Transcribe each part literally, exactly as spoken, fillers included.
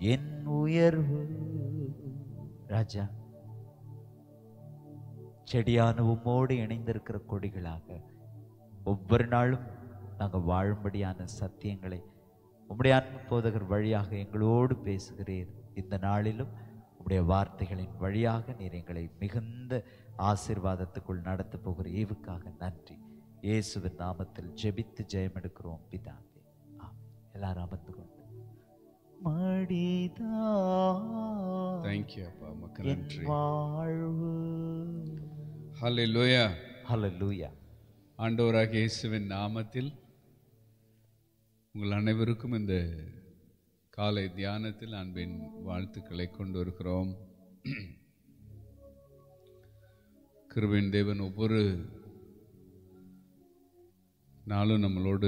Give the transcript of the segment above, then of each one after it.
என் உயர்வு. ராஜா, செடியான உம்மோடு இணைந்திருக்கிற கொடிகளாக ஒவ்வொரு நாளும் நாங்கள் வாழும்படியான சத்தியங்களை உம்முடைய அன்பு போதகர் வழியாக எங்களோடு பேசுகிறீர். இந்த நாளிலும் உம்முடைய வார்த்தைகளின் வழியாக நீர் எங்களை மிகுந்த ஆசீர்வாதத்துக்குள் நடத்த போகிற ஈவுக்காக நன்றி. இயேசுவின் நாமத்தில் ஜெபித்து ஜெயம் எடுக்கிறோம் பிதாவே. ஆமென். எல்லாரும் அமர்ந்து கொண்டு மடிதா தேங்க்யூ அப்பா, உமக்கு என் நன்றி. வாழ்வு. ஹல்லேலூயா. ஹல்லேலூயா. ஆண்டவராகிய இயேசுவின் நாமத்தில் உங்கள் அனைவருக்கும் இந்த காலை தியானத்தில் அன்பின் வாழ்த்துக்களை கொண்டு வருகிறோம். கிருபையின் தேவன் ஒவ்வொரு நாளும் நம்மளோடு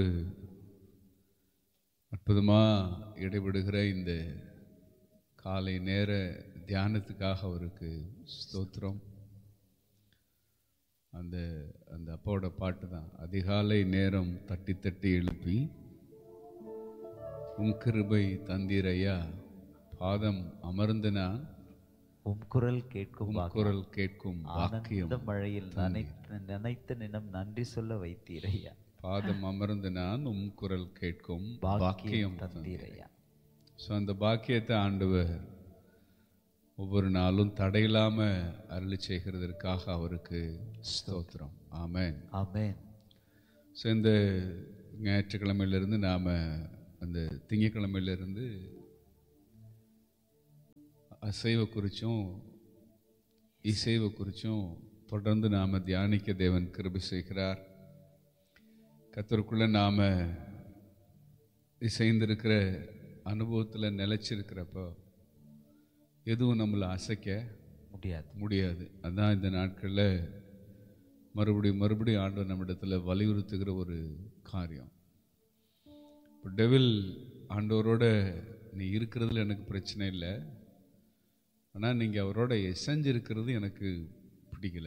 அற்புதமாக இடைபடுகிற இந்த காலை நேர தியானத்துக்காக அவருக்கு ஸ்தோத்திரம். அந்த அந்த அப்பாவோட பாட்டு தான், அதிகாலை நேரம் தட்டி தட்டி எழுப்பி உம் கிருபை தந்தீரையா, பாதம் அமர்ந்து நான் உம் குரல் கேட்கும் உம் பாக்கியம். குரல் கேட்கும் பாக்கியம். ஆனந்த மழையில் நனைத்து நினைத்த நினம் நன்றி சொல்ல வைத்தீரையா, பாதம் அமர்ந்து நான் உம் குரல் கேட்கும் பாக்கியம் பாக்கியம் தந்தீரையா. ஸோ அந்த பாக்கியத்தை ஆண்டவர் ஒவ்வொரு நாளும் தடையில்லாம அருளி செய்கிறதற்காக அவருக்கு ஸ்தோத்திரம். ஆமென். ஆமென். ஸோ இந்த ஞாயிற்றுக்கிழமையிலிருந்து நாம் அந்த திங்கட்கிழமையிலிருந்து அசைவை குறித்தும் இசைவை குறித்தும் தொடர்ந்து நாம் தியானிக்க தேவன் கிருபை செய்கிறார். கர்த்தருக்குள்ள நாம் இசைந்திருக்கிற அனுபவத்தில் நிலைச்சிருக்கிறப்போ எதுவும் நம்மளை அசைக்க முடியாது முடியாது. அதுதான் இந்த நாட்களில் மறுபடியும் மறுபடியும் ஆண்டவர் நம்மிடத்தில் வலியுறுத்துகிற ஒரு காரியம். இப்போ டெவில் ஆண்டவரோட நீ இருக்கிறதுல எனக்கு பிரச்சனை இல்லை, ஆனால் நீங்கள் அவரோட எசைஞ்சிருக்கிறது எனக்கு பிடிக்கல.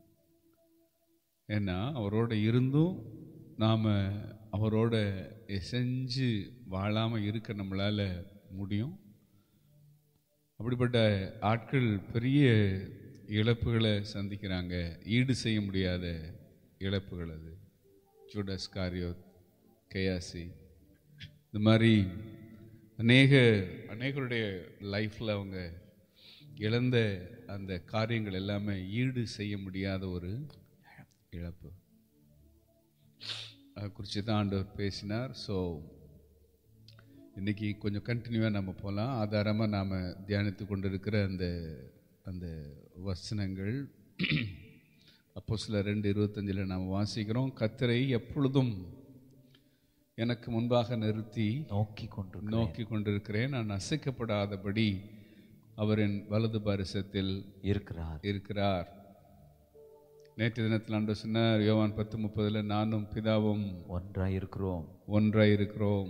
ஏன்னா அவரோட இருந்தும் நாம் அவரோட எசைஞ்சு வாழாமல் இருக்க நம்மளால் முடியும். அப்படிப்பட்ட ஆட்கள் பெரிய இழப்புகளை சந்திக்கிறாங்க, ஈடு செய்ய முடியாத இழப்புகள். அது ஜூடாஸ் காரியோத், கேயாசி, இந்த மாதிரி அநேக அநேகருடைய லைஃப்பில் அவங்க இழந்த அந்த காரியங்கள் எல்லாமே ஈடு செய்ய முடியாத ஒரு இழப்பு. அதை குறித்து தான் ஆண்டவர் பேசினார். ஸோ இன்றைக்கி கொஞ்சம் கண்டினியூவாக நம்ம போகலாம். ஆதாரமாக நாம் தியானித்து கொண்டு இருக்கிற அந்த அந்த வசனங்கள் அப்போஸ்தலர் ரெண்டு இருபத்தஞ்சில் நாம் வாசிக்கிறோம். கர்த்தரை எப்பொழுதும் எனக்கு முன்பாக நிறுத்தி நோக்கி கொண்டு நோக்கி கொண்டிருக்கிறேன், நான் அசைக்கப்படாதபடி அவர் என் வலது பாரிசத்தில் இருக்கிறார் இருக்கிறார். நேற்று தினத்தில் ஆண்டவர் சொன்னார், யோவான் பத்து முப்பதில் நானும் பிதாவும் ஒன்றாய் இருக்கிறோம். ஒன்றாய் இருக்கிறோம்.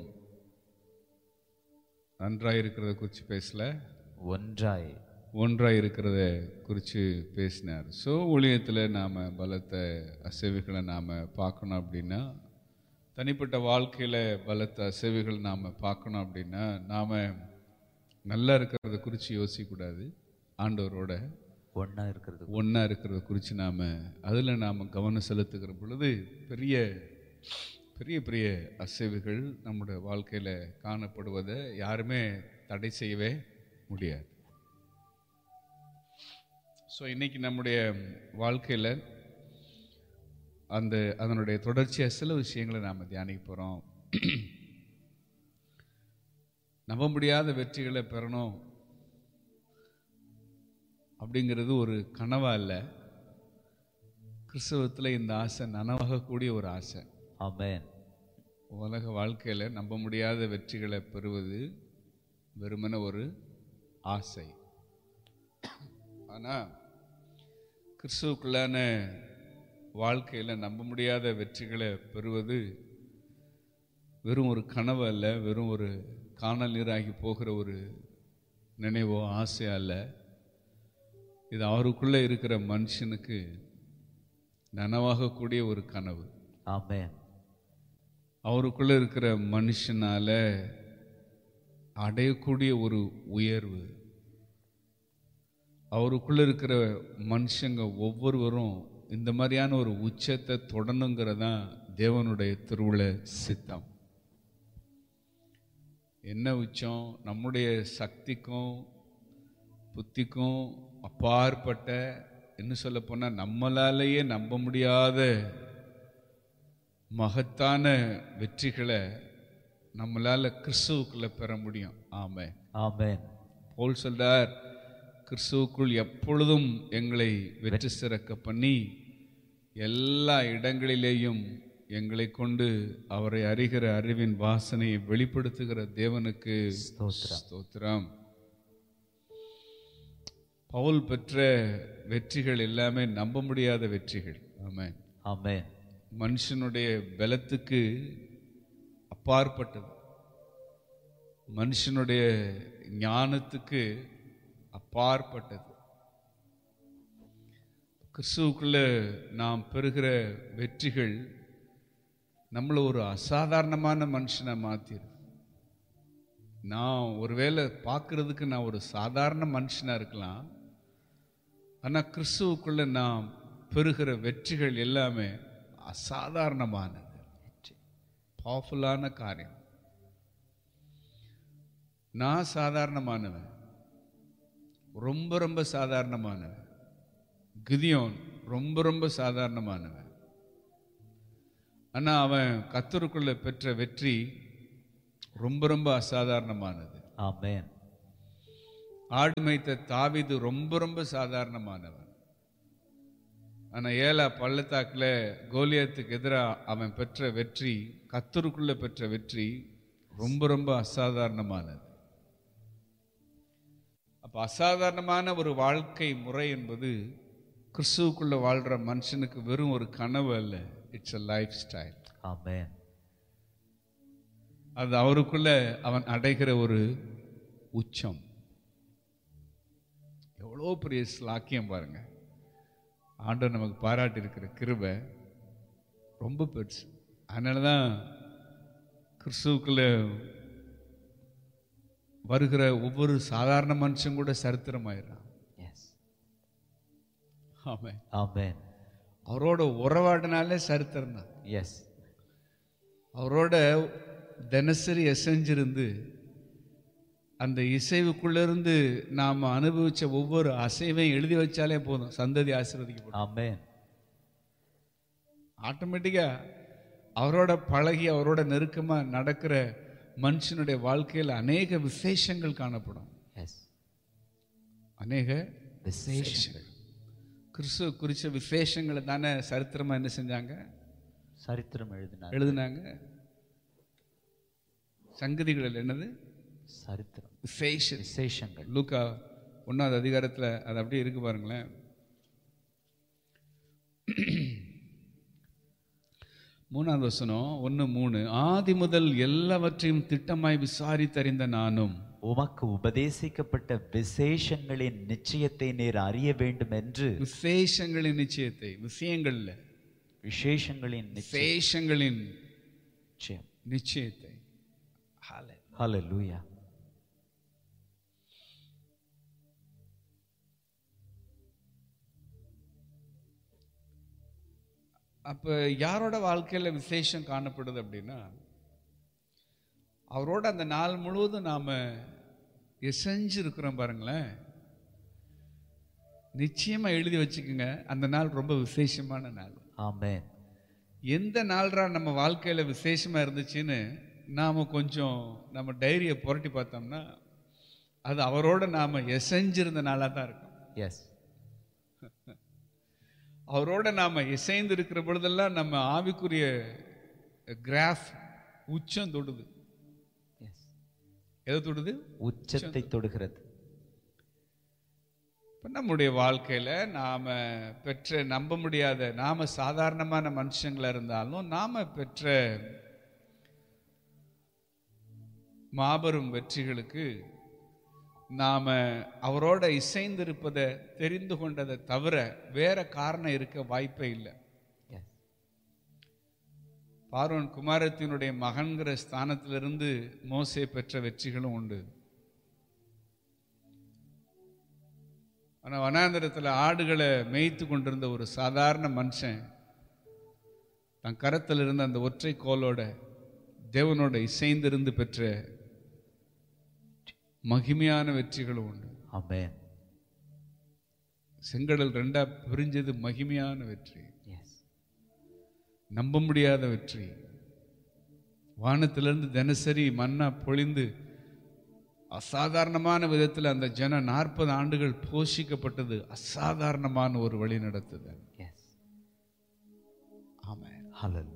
நன்றாய் இருக்கிறத குறித்து பேசல, ஒன்றாய் ஒன்றாய் இருக்கிறத குறித்து பேசினார். ஸோ ஊழியத்தில் நாம் பலத்த அசைவுகளை நாம் பார்க்கணும் அப்படின்னா, தனிப்பட்ட வாழ்க்கையில் பலத்த அசைவுகள் நாம் பார்க்கணும் அப்படின்னா, நாம் நல்லா இருக்கிறத குறித்து யோசிக்கக்கூடாது, ஆண்டவரோட ஒன்றா இருக்கிறது ஒன்றா இருக்கிறத குறித்து நாம் அதில் நாம் கவனம் செலுத்துகிற பொழுது பெரிய பெரிய பெரிய அசைவுகள் நம்முடைய வாழ்க்கையில் காணப்படுவதை யாருமே தடை செய்யவே முடியாது. ஸோ இன்றைக்கி நம்முடைய வாழ்க்கையில் அந்த அதனுடைய தொடர்ச்சியாக சில விஷயங்களை நாம் தியானிக்க போகிறோம். நம்ப முடியாத வெற்றிகளை பெறணும் அப்படிங்கிறது ஒரு கனவா இல்லை, கிறிஸ்தவத்தில் இந்த ஆசை நனவாகக்கூடிய ஒரு ஆசை. ஆமென். உலக வாழ்க்கையில் நம்ப முடியாத வெற்றிகளை பெறுவது வெறுமன ஒரு ஆசை. ஆனால் கிறிஸ்துவுக்குள்ளான வாழ்க்கையில் நம்ப முடியாத வெற்றிகளை பெறுவது வெறும் ஒரு கனவு அல்ல, வெறும் ஒரு காணல் நீராகி போகிற ஒரு நினைவோ ஆசை அல்ல. இது அவருக்குள்ளே இருக்கிற மனுஷனுக்கு நனவாகக்கூடிய ஒரு கனவு. ஆமென். அவருக்குள்ளே இருக்கிற மனுஷனால் அடையக்கூடிய ஒரு உயர்வு. அவருக்குள்ள இருக்கிற மனுஷங்க ஒவ்வொருவரும் இந்த மாதிரியான ஒரு உச்சத்தை தொடணுங்கிறதான் தேவனுடைய திருவுள சித்தம். என்ன உச்சம்? நம்முடைய சக்திக்கும் புத்திக்கும் அப்பாற்பட்ட, என்ன சொல்ல போனா நம்மளாலேயே நம்ப முடியாத மகத்தான வெற்றிகளை நம்மளால கிறிஸ்துவுக்குள்ள பெற முடியும். ஆமென், ஆமென். பவுல் சொல்றார், கிறிஸ்துவுக்குள் எப்பொழுதும் எங்களை வெற்றி சிறக்க பண்ணி எல்லா இடங்களிலேயும் எங்களை கொண்டு அவரை அறிகிற அறிவின் வாசனையை வெளிப்படுத்துகிற தேவனுக்கு ஸ்தோத்திரம். பவுல் பெற்ற வெற்றிகள் எல்லாமே நம்ப முடியாத வெற்றிகள். ஆமென், ஆமென். மனுஷனுடைய பலத்துக்கு அப்பாற்பட்டது, மனுஷனுடைய ஞானத்துக்கு அப்பாற்பட்டது. கிறிஸ்துவுக்குள்ள நாம் பெறுகிற வெற்றிகள் நம்மளை ஒரு அசாதாரணமான மனுஷனை மாத்திரு. நான் ஒருவேளை பார்க்கறதுக்கு நான் ஒரு சாதாரண மனுஷனா இருக்கலாம், ஆனால் கிறிஸ்துவுக்குள்ள நாம் பெறுகிற வெற்றிகள் எல்லாமே அசாதாரணமானது, பவர்ஃபுல்லான காரியம். நான் சாதாரணமானவன், ரொம்ப ரொம்ப சாதாரணமானவன். கிதியோன் ரொம்ப ரொம்ப சாதாரணமானவன். ஆனால் அவன் கர்த்தருக்குள்ள பெற்ற வெற்றி ரொம்ப ரொம்ப அசாதாரணமானது. ஆமென். ஆடு மேய்த்த தாவீது ரொம்ப ரொம்ப சாதாரணமானவன். ஆனால் ஏலா பள்ளத்தாக்கில் கோலியாத்துக்கு எதிராக அவன் பெற்ற வெற்றி, கர்த்தருக்குள்ள பெற்ற வெற்றி ரொம்ப ரொம்ப அசாதாரணமானது. அப்போ அசாதாரணமான ஒரு வாழ்க்கை முறை என்பது கிறிஸ்துவுக்குள்ள வாழ்ற மனுஷனுக்கு வெறும் ஒரு கனவு அல்ல, இட்ஸ் a லைஃப் ஸ்டைல். ஆமென். அது அவருக்குள்ள அவன் அடைகிற ஒரு உச்சம். எவ்வளோ பெரிய ஸ்லாக்கியம் பாருங்க. ஆண்டவர் நமக்கு பாராட்டி இருக்கிற கிருபை ரொம்ப பெருசு. அதனால தான் கிறிஸ்துவுக்குள்ள வருகிற ஒவ்வொரு சாதாரண மனுஷன் கூட சரித்திரமாயிடறான். ஆமென், ஆமென். அவரோட உறவாடினாலே சரித்திரம் தான். எஸ். அவரோட தினசரி எசைஞ்சிருந்து அந்த இசைவுக்குள்ள இருந்து நாம் அனுபவிச்ச ஒவ்வொரு அசைவையும் எழுதி வச்சாலே போதும், சந்ததி ஆசீர்வதிக்கப்படும். ஆமென். ஆட்டோமேட்டிக்கா அவரோட பழகி அவரோட நெருக்கமா நடக்கிற மனுஷனுடைய வாழ்க்கையில் அநேக விசேஷங்கள் காணப்படும். எஸ். அநேக விசேஷங்கள். கிறிஸ்துவ குறிச்ச விசேஷங்களை தானே சரித்திரமா என்ன செஞ்சாங்க? சரித்திரம் எழுதினாங்க எழுதினாங்க. சங்கதிகள் என்னது? சரித்திரம், விசேஷ விசேஷங்கள். லூக்கா ஒன்னாவது அதிகாரத்தில் அது அப்படியே இருக்கு பாருங்களேன். மூணாவது வசனம் ஒன்று மூணு. ஆதி முதல் எல்லாவற்றையும் திட்டமாய் விசாரித்தறிந்த நானும் உமக்கு உபதேசிக்கப்பட்ட விசேஷங்களின் நிச்சயத்தை நீர் அறிய வேண்டும் என்று. விசேஷங்களின் நிச்சயத்தை, விஷயங்கள்ல விசேஷங்களின் விசேஷங்களின் நிச்சயம், நிச்சயத்தை. ஹல்லேலூயா. அப்ப யாரோட வாழ்க்கையில விசேஷம் காணப்படுது அப்படின்னா, அவரோட அந்த நாள் முழுவதும் நாம எசைஞ்சிருக்கிறோம் பாருங்களேன். நிச்சயமா எழுதி வச்சுக்கோங்க, அந்த நாள் ரொம்ப விசேஷமான நாள். ஆமென். எந்த நாள்ரா நம்ம வாழ்க்கையில விசேஷமா இருந்துச்சுன்னு நாம கொஞ்சம் நம்ம டைரியை புரட்டி பார்த்தோம்னா அது அவரோட நாம எசைஞ்சிருந்த நாளா தான் இருக்கும். எஸ். அவரோட நாம இசைந்து இருக்கிற பொழுதெல்லாம் நம்ம ஆவிக்குரிய கிராஃப் உச்சம் தொடுது. எதை தொடுது? உச்சத்தை தொடுகிறது. நம்முடைய வாழ்க்கையில நாம பெற்ற நம்ப முடியாத, நாம சாதாரணமான மனுஷங்களா இருந்தாலும் நாம பெற்ற மாபெரும் வெற்றிகளுக்கு நாம அவரோட இசைந்திருப்பதை தெரிந்து கொண்டதை தவிர வேற காரணம் இருக்க வாய்ப்பே இல்லை. பார்வோன் குமாரத்தினுடைய மகன்கிற ஸ்தானத்திலிருந்து மோசே பெற்ற வெற்றிகளும் உண்டு. ஆனால் வனாந்தரத்தில் ஆடுகளை மேய்த்து கொண்டிருந்த ஒரு சாதாரண மனுஷன் தன் கரத்தில் இருந்த அந்த ஒற்றை கோலோட தேவனோட இசைந்திருந்து பெற்ற மகிமையான வெற்றிகளும் உண்டு. ஆமென். செங்கடல் ரெண்டா பிரிஞ்சது மகிமையான வெற்றி, எஸ், நம்ப முடியாத வெற்றி. வானத்திலிருந்து தினசரி மன்னா பொழிந்து அசாதாரணமான விதத்தில் அந்த ஜன நாற்பது ஆண்டுகள் போஷிக்கப்பட்டது. அசாதாரணமான ஒரு வழி நடத்துதல். எஸ். ஆமென். ஹல்லேலூயா.